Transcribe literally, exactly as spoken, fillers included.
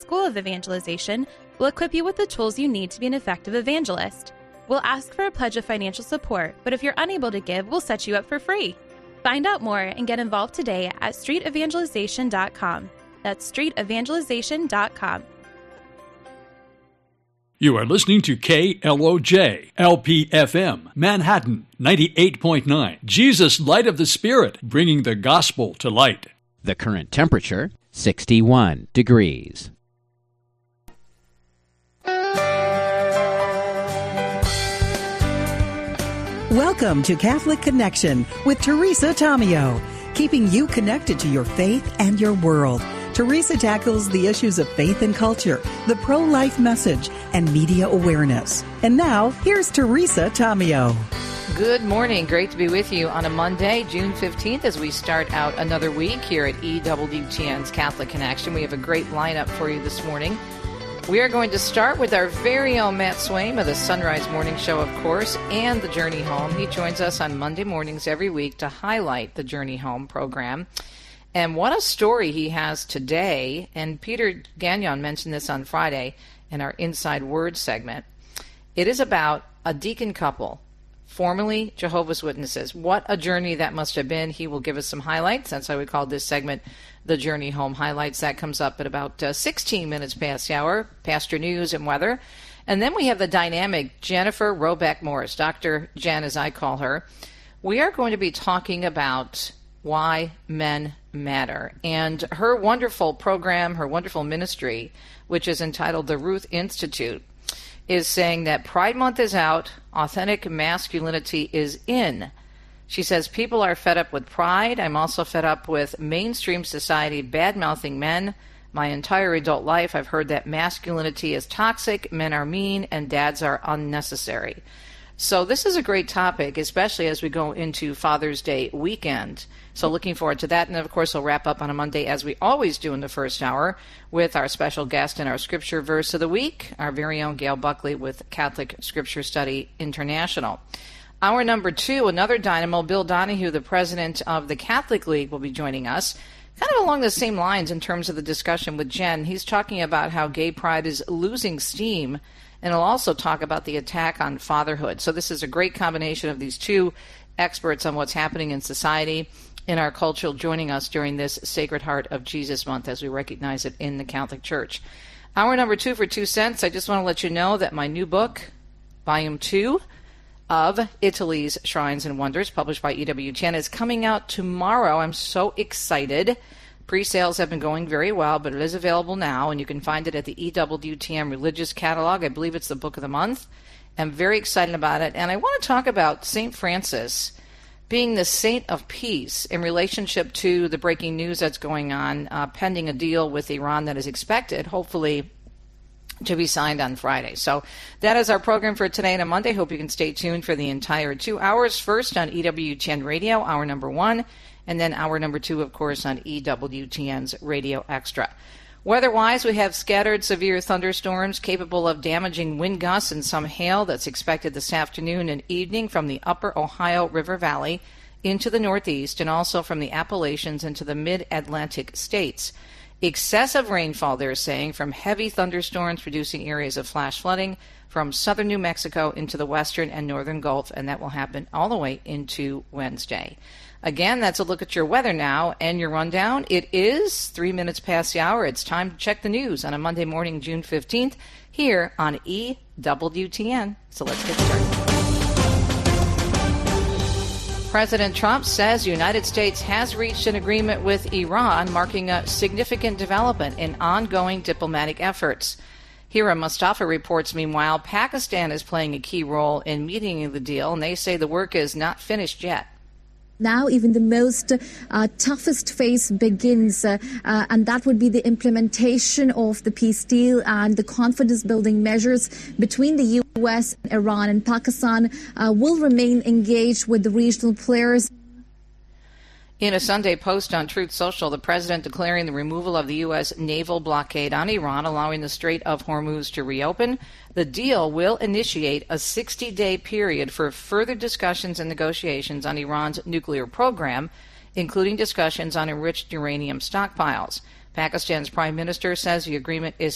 School of Evangelization will equip you with the tools you need to be an effective evangelist. We'll ask for a pledge of financial support, but if you're unable to give, we'll set you up for free. Find out more and get involved today at street evangelization dot com. That's street evangelization dot com. You are listening to K L O J, L P F M, Manhattan, ninety-eight point nine. Jesus, Light of the Spirit, bringing the gospel to light. The current temperature, sixty-one degrees. Welcome to Catholic Connection with Teresa Tomeo, keeping you connected to your faith and your world. Teresa tackles the issues of faith and culture, the pro-life message, and media awareness. And now, here's Teresa Tomeo. Good morning. Great to be with you on a Monday, June fifteenth, as we start out another week here at E W T N's Catholic Connection. We have a great lineup for you this morning. We are going to start with our very own Matt Swaim of the Sunrise Morning Show, of course, and The Journey Home. He joins us on Monday mornings every week to highlight the Journey Home program. And what a story he has today. And Peter Gagnon mentioned this on Friday in our Inside Word segment. It is about a deacon couple, formerly Jehovah's Witnesses. What a journey that must have been. He will give us some highlights. That's why we called this segment The Journey Home Highlights. That comes up at about uh, sixteen minutes past the hour, pastor news and weather. And then we have the dynamic Jennifer Robeck Morris, Doctor Jen as I call her. We are going to be talking about why men matter. And her wonderful program, her wonderful ministry, which is entitled the Ruth Institute, is saying that Pride Month is out, authentic masculinity is in. She says, people are fed up with pride. I'm also fed up with mainstream society bad-mouthing men. My entire adult life, I've heard that masculinity is toxic, men are mean, and dads are unnecessary. So this is a great topic, especially as we go into Father's Day weekend. So looking forward to that. And, of course, we'll wrap up on a Monday, as we always do in the first hour, with our special guest and our Scripture Verse of the Week, our very own Gail Buckley with Catholic Scripture Study International. Hour number two, another dynamo, Bill Donahue, the president of the Catholic League, will be joining us. Kind of along the same lines in terms of the discussion with Jen. He's talking about how gay pride is losing steam, and he'll also talk about the attack on fatherhood. So this is a great combination of these two experts on what's happening in society, in our culture, joining us during this Sacred Heart of Jesus month as we recognize it in the Catholic Church. Hour number two for two cents. I just want to let you know that my new book, volume two of Italy's Shrines and Wonders, published by E W T N, is coming out tomorrow. I'm so excited. Pre-sales have been going very well, but it is available now, and you can find it at the E W T N Religious Catalog. I believe it's the book of the month. I'm very excited about it, and I want to talk about Saint Francis being the saint of peace in relationship to the breaking news that's going on, uh, pending a deal with Iran that is expected, hopefully, to be signed on Friday. So that is our program for today and a Monday. Hope you can stay tuned for the entire two hours. First on E W T N Radio, hour number one, and then hour number two, of course, on E W T N's Radio Extra. Weather-wise, we have scattered severe thunderstorms capable of damaging wind gusts and some hail that's expected this afternoon and evening from the upper Ohio River Valley into the northeast and also from the Appalachians into the mid-Atlantic states. Excessive rainfall, they're saying, from heavy thunderstorms producing areas of flash flooding from southern New Mexico into the western and northern Gulf, and that will happen all the way into Wednesday. Again, that's a look at your weather now and your rundown. It is three minutes past the hour. It's time to check the news on a Monday morning, June fifteenth, here on E W T N. So let's get started. President Trump says the United States has reached an agreement with Iran, marking a significant development in ongoing diplomatic efforts. Hira Mustafa reports, meanwhile, Pakistan is playing a key role in mediating the deal, and they say the work is not finished yet. Now even the most uh, toughest phase begins, uh, uh, and that would be the implementation of the peace deal and the confidence-building measures between the U S, Iran, and Pakistan uh, will remain engaged with the regional players. In a Sunday post on Truth Social, the president declaring the removal of the U S naval blockade on Iran, allowing the Strait of Hormuz to reopen. The deal will initiate a sixty-day period for further discussions and negotiations on Iran's nuclear program, including discussions on enriched uranium stockpiles. Pakistan's prime minister says the agreement is